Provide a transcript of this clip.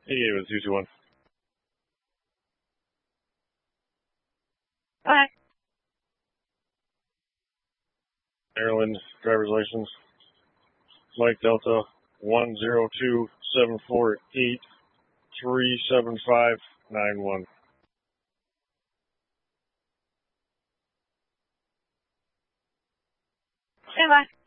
Hey, it was 221. Hi. Maryland driver's license. Mike Delta 10274837591. Stand by.